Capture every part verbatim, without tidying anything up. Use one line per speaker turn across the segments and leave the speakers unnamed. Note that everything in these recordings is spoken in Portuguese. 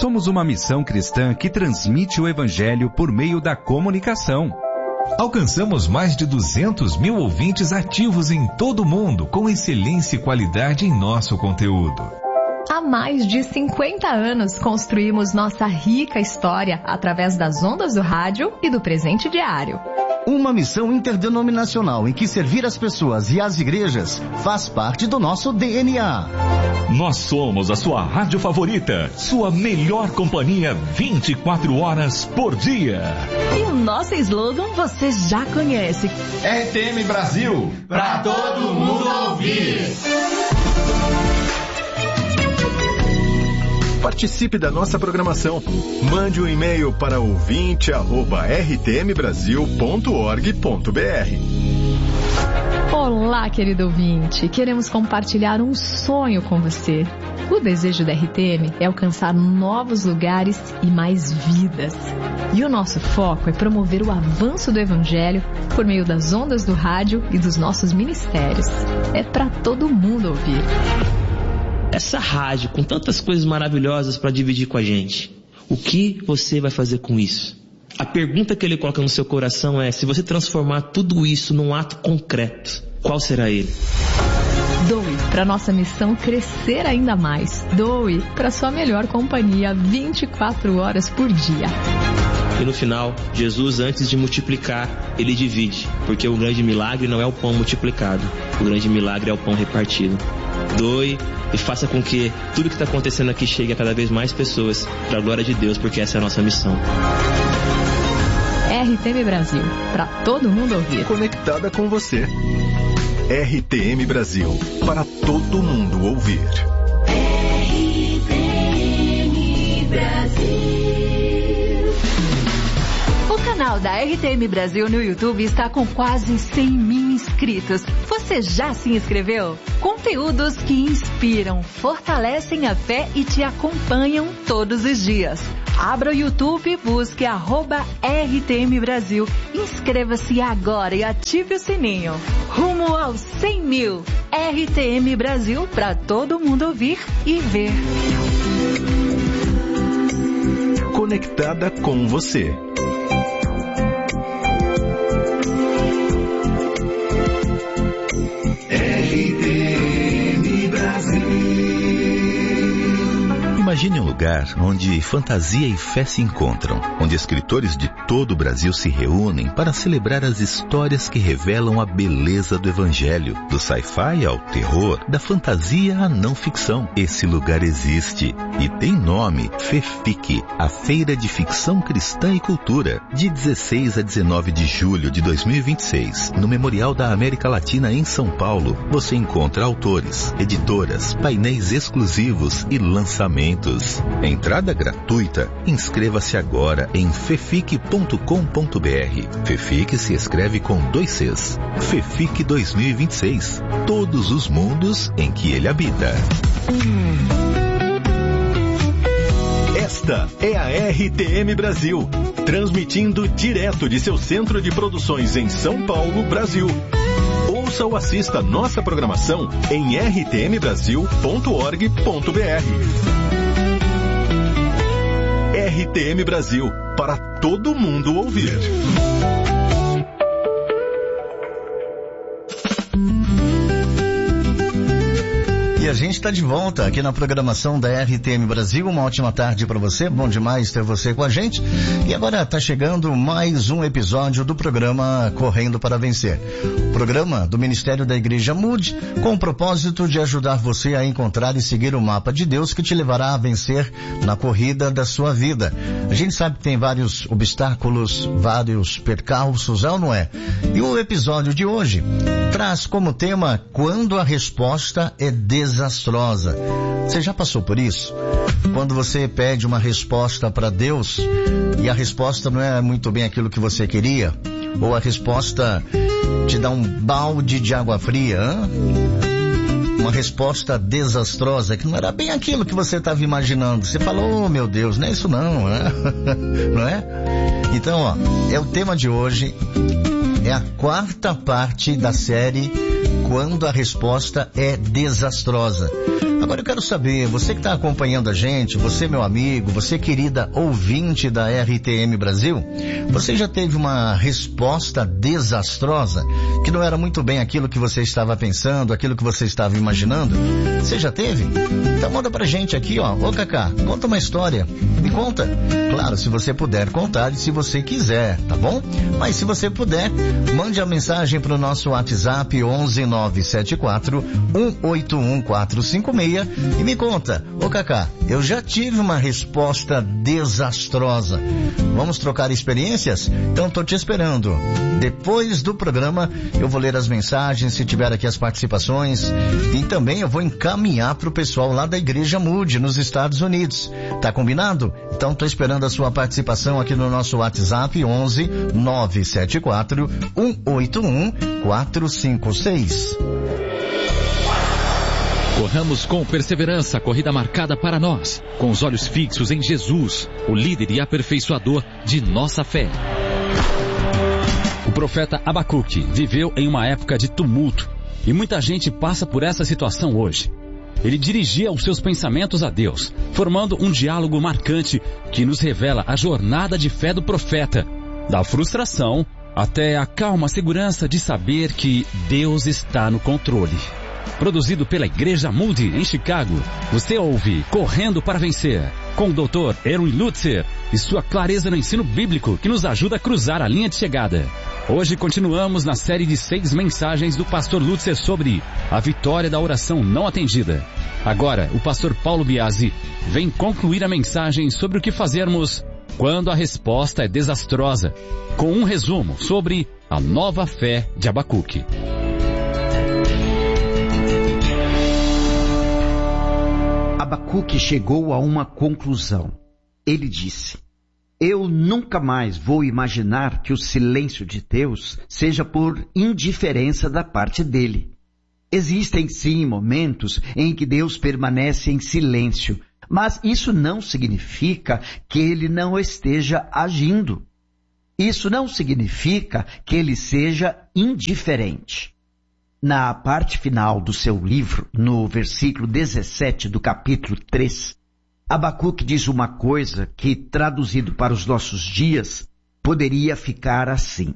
Somos uma missão cristã que transmite o Evangelho por meio da comunicação.
Alcançamos mais de duzentos mil ouvintes ativos em todo o mundo, com excelência e qualidade em nosso conteúdo.
Há mais de cinquenta anos construímos nossa rica história através das ondas do rádio e do presente diário.
Uma missão interdenominacional em que servir as pessoas e as igrejas faz parte do nosso D N A.
Nós somos a sua rádio favorita, sua melhor companhia vinte e quatro horas por dia.
E o nosso slogan você já conhece.
R T M Brasil, pra todo mundo ouvir.
Participe da nossa programação. Mande um e-mail para ouvinte arroba r t m brasil ponto org ponto b r.
Olá, querido ouvinte. Queremos compartilhar um sonho com você. O desejo da R T M é alcançar novos lugares e mais vidas. E o nosso foco é promover o avanço do Evangelho por meio das ondas do rádio e dos nossos ministérios. É para todo mundo ouvir.
Essa rádio com tantas coisas maravilhosas para dividir com a gente, o que você vai fazer com isso? A pergunta que ele coloca no seu coração é: se você transformar tudo isso num ato concreto, qual será ele?
Doe para nossa missão crescer ainda mais. Doe para sua melhor companhia vinte e quatro horas por dia.
E no final, Jesus, antes de multiplicar, ele divide, porque o grande milagre não é o pão multiplicado, o grande milagre é o pão repartido. Doe e faça com que tudo que está acontecendo aqui chegue a cada vez mais pessoas, para a glória de Deus, porque essa é a nossa missão.
R T M Brasil, para todo mundo ouvir.
Conectada com você. R T M Brasil, para todo mundo ouvir.
R T M Brasil. O canal da R T M Brasil no YouTube está com quase cem mil inscritos. Você já se inscreveu? Conteúdos que inspiram, fortalecem a fé e te acompanham todos os dias. Abra o YouTube, busque arroba R T M Brasil. Inscreva-se agora e ative o sininho. Rumo aos cem mil. R T M Brasil, para todo mundo ouvir e ver.
Conectada com você.
R T M Brasil.
Imagine um lugar onde fantasia e fé se encontram, onde escritores de todo o Brasil se reúnem para celebrar as histórias que revelam a beleza do Evangelho, do sci-fi ao terror, da fantasia à não ficção. Esse lugar existe e tem nome: FEFIC, a Feira de Ficção Cristã e Cultura, de dezesseis a dezenove de julho de dois mil e vinte e seis, no Memorial da América Latina em São Paulo. Você encontra autores, editoras, painéis exclusivos e lançamentos. Entrada gratuita. Inscreva-se agora em fefic ponto com ponto b r. FEFIC se escreve com dois Cs. FEFIC dois mil e vinte e seis. Todos os mundos em que ele habita.
Esta é a R T M Brasil, transmitindo direto de seu centro de produções em São Paulo, Brasil. Ouça ou assista nossa programação em r t m brasil ponto org ponto b r. R T M Brasil, para todo mundo ouvir.
E a gente está de volta aqui na programação da R T M Brasil. Uma ótima tarde para você, bom demais ter você com a gente. E agora está chegando mais um episódio do programa Correndo para Vencer. O programa do Ministério da Igreja Mude, com o propósito de ajudar você a encontrar e seguir o mapa de Deus que te levará a vencer na corrida da sua vida. A gente sabe que tem vários obstáculos, vários percalços, é ou não é? E o episódio de hoje traz como tema: quando a resposta é desastrosa. Você já passou por isso? Quando você pede uma resposta para Deus e a resposta não é muito bem aquilo que você queria, ou a resposta te dá um balde de água fria, hein? Uma resposta desastrosa, que não era bem aquilo que você estava imaginando. Você falou: oh, meu Deus, não é isso não, né? Não é? Então, ó, é o tema de hoje, é a quarta parte da série Quando a Resposta é Desastrosa. Agora eu quero saber, você que está acompanhando a gente, você meu amigo, você querida ouvinte da R T M Brasil, você já teve uma resposta desastrosa, que não era muito bem aquilo que você estava pensando, aquilo que você estava imaginando? Você já teve? Então manda pra gente aqui, ó. Ô Cacá, conta uma história. Me conta. Claro, se você puder contar e se você quiser, tá bom? Mas se você puder, mande a mensagem pro nosso WhatsApp onze nove sete quatro um oito um quatro cinco seis e me conta. Ô Cacá, eu já tive uma resposta desastrosa. Vamos trocar experiências? Então tô te esperando. Depois do programa eu vou ler as mensagens, se tiver aqui as participações, e também eu vou encaminhar pro pessoal lá da Igreja Moody nos Estados Unidos. Tá combinado? Então tô esperando a sua participação aqui no nosso WhatsApp onze nove sete quatro um oito um quatro cinco seis.
Corramos com perseverança a corrida marcada para nós, com os olhos fixos em Jesus, o líder e aperfeiçoador de nossa fé. O profeta Abacuque viveu em uma época de tumulto, e muita gente passa por essa situação hoje. Ele dirigia os seus pensamentos a Deus, formando um diálogo marcante que nos revela a jornada de fé do profeta, da frustração até a calma segurança de saber que Deus está no controle. Produzido pela Igreja Moody em Chicago, você ouve Correndo para Vencer, com o doutor Erwin Lutzer e sua clareza no ensino bíblico que nos ajuda a cruzar a linha de chegada. Hoje continuamos na série de seis mensagens do pastor Lutzer sobre a vitória da oração não atendida. Agora, o pastor Paulo Biasi vem concluir a mensagem sobre o que fazermos quando a resposta é desastrosa, com um resumo sobre a nova fé de Abacuque.
Abacuque chegou a uma conclusão. Ele disse: eu nunca mais vou imaginar que o silêncio de Deus seja por indiferença da parte dele. Existem sim momentos em que Deus permanece em silêncio, mas isso não significa que ele não esteja agindo. Isso não significa que ele seja indiferente. Na parte final do seu livro, no versículo dezessete do capítulo três, Abacuque diz uma coisa que, traduzido para os nossos dias, poderia ficar assim: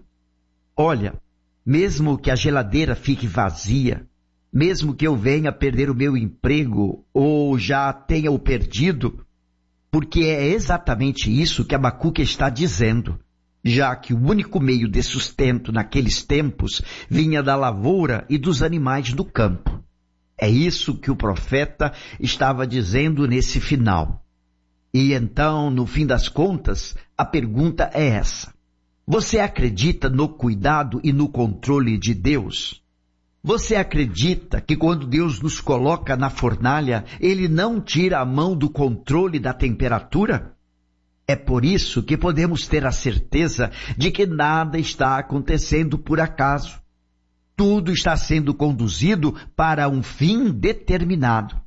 olha, mesmo que a geladeira fique vazia, mesmo que eu venha perder o meu emprego ou já tenha o perdido, porque é exatamente isso que Abacuque está dizendo, já que o único meio de sustento naqueles tempos vinha da lavoura e dos animais do campo. É isso que o profeta estava dizendo nesse final. E então, no fim das contas, a pergunta é essa: você acredita no cuidado e no controle de Deus? Você acredita que quando Deus nos coloca na fornalha, Ele não tira a mão do controle da temperatura? É por isso que podemos ter a certeza de que nada está acontecendo por acaso. Tudo está sendo conduzido para um fim determinado.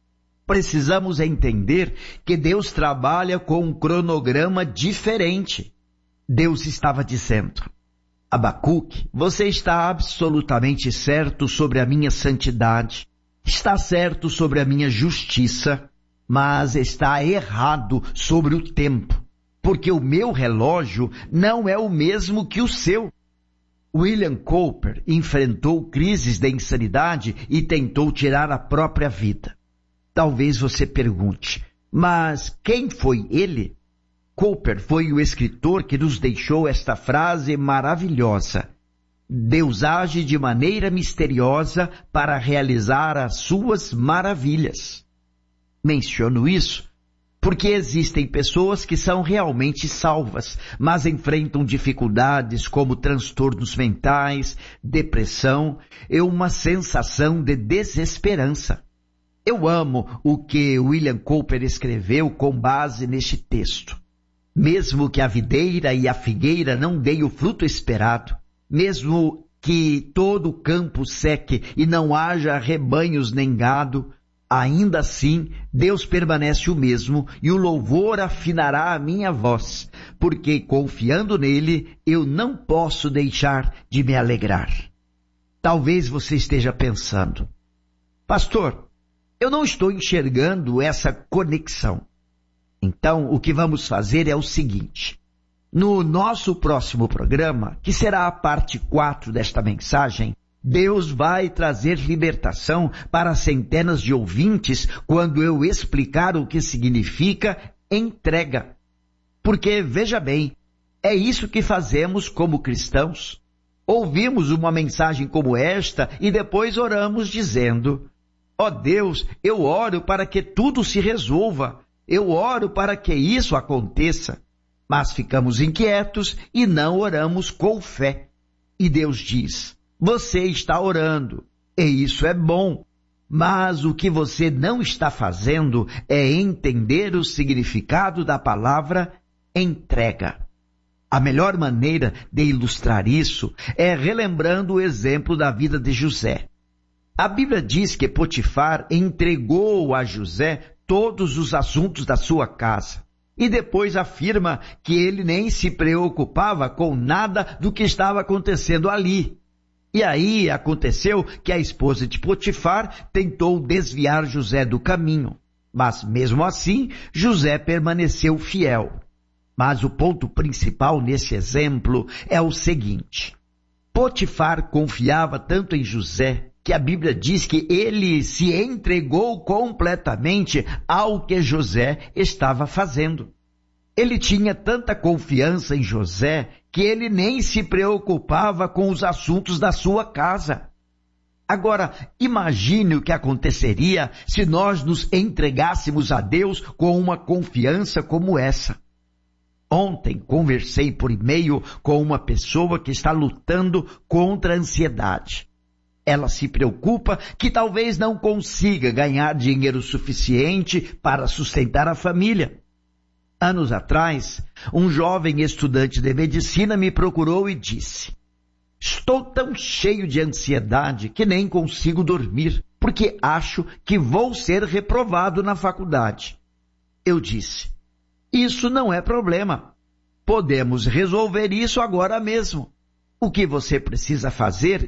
Precisamos entender que Deus trabalha com um cronograma diferente. Deus estava dizendo: Abacuque, você está absolutamente certo sobre a minha santidade, está certo sobre a minha justiça, mas está errado sobre o tempo, porque o meu relógio não é o mesmo que o seu. William Cowper enfrentou crises de insanidade e tentou tirar a própria vida. Talvez você pergunte, mas quem foi ele? Cowper foi o escritor que nos deixou esta frase maravilhosa: Deus age de maneira misteriosa para realizar as suas maravilhas. Menciono isso porque existem pessoas que são realmente salvas, mas enfrentam dificuldades como transtornos mentais, depressão e uma sensação de desesperança. Eu amo o que William Cowper escreveu com base neste texto. Mesmo que a videira e a figueira não deem o fruto esperado, mesmo que todo o campo seque e não haja rebanhos nem gado, ainda assim, Deus permanece o mesmo e o louvor afinará a minha voz, porque confiando nele, eu não posso deixar de me alegrar. Talvez você esteja pensando: pastor, Eu não estou enxergando essa conexão. Então, o que vamos fazer é o seguinte. No nosso próximo programa, que será a parte quatro desta mensagem, Deus vai trazer libertação para centenas de ouvintes quando eu explicar o que significa entrega. Porque, veja bem, é isso que fazemos como cristãos. Ouvimos uma mensagem como esta e depois oramos dizendo: ó Deus, eu oro para que tudo se resolva. Eu oro para que isso aconteça. Mas ficamos inquietos e não oramos com fé. E Deus diz: você está orando, e isso é bom. Mas o que você não está fazendo é entender o significado da palavra entrega. A melhor maneira de ilustrar isso é relembrando o exemplo da vida de José. A Bíblia diz que Potifar entregou a José todos os assuntos da sua casa. E depois afirma que ele nem se preocupava com nada do que estava acontecendo ali. E aí aconteceu que a esposa de Potifar tentou desviar José do caminho. Mas mesmo assim, José permaneceu fiel. Mas o ponto principal nesse exemplo é o seguinte. Potifar confiava tanto em José que a Bíblia diz que ele se entregou completamente ao que José estava fazendo. Ele tinha tanta confiança em José que ele nem se preocupava com os assuntos da sua casa. Agora, imagine o que aconteceria se nós nos entregássemos a Deus com uma confiança como essa. Ontem conversei por e-mail com uma pessoa que está lutando contra a ansiedade. Ela se preocupa que talvez não consiga ganhar dinheiro suficiente para sustentar a família. Anos atrás, um jovem estudante de medicina me procurou e disse: estou tão cheio de ansiedade que nem consigo dormir, porque acho que vou ser reprovado na faculdade. Eu disse: isso não é problema. Podemos resolver isso agora mesmo. O que você precisa fazer